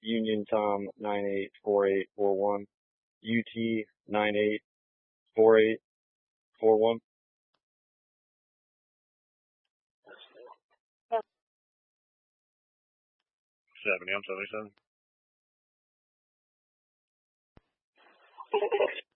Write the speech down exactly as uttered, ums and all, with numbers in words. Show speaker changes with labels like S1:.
S1: Union Tom nine eight four eight four one, U T nine eight four eight four one.
S2: seventy, I'm seventy-seven.